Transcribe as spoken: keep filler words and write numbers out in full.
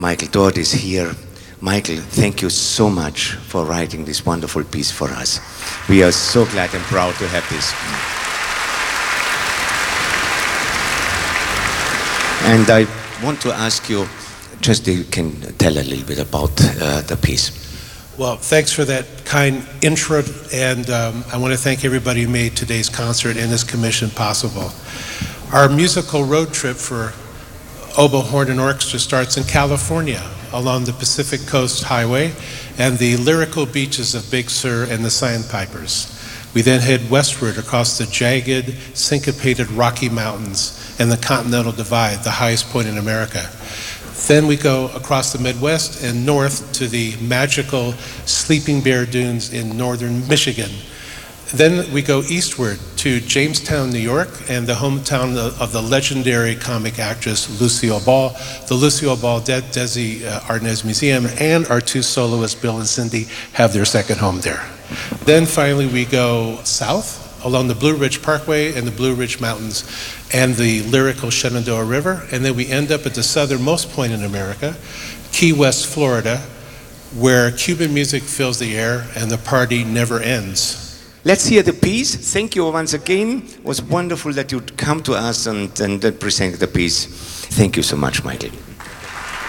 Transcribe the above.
Michael Todd is here. Michael, thank you so much for writing this wonderful piece for us. We are so glad and proud to have this. And I want to ask you, just you can tell a little bit about uh, the piece. Well, thanks for that kind intro, and um, I want to thank everybody who made today's concert and this commission possible. Our musical road trip for Oboe, Horn, and Orchestra starts in California, along the Pacific Coast Highway and the lyrical beaches of Big Sur and the Sandpipers. We then head westward across the jagged, syncopated Rocky Mountains and the Continental Divide, the highest point in America. Then we go across the Midwest and north to the magical Sleeping Bear Dunes in northern Michigan. Then we go eastward to Jamestown, New York, and the hometown of the legendary comic actress Lucille Ball, the Lucille Ball De Desi uh, Arnaz Museum, and our two soloists, Bill and Cindy, have their second home there. Then finally we go south along the Blue Ridge Parkway and the Blue Ridge Mountains and the lyrical Shenandoah River, and then we end up at the southernmost point in America, Key West, Florida, where Cuban music fills the air and the party never ends. Let's hear the piece. Thank you once again. It was wonderful that you'd come to us and, and present the piece. Thank you so much, Michael.